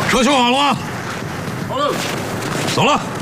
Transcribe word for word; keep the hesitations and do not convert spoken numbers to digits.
车修好了吗？ 好了， 走了。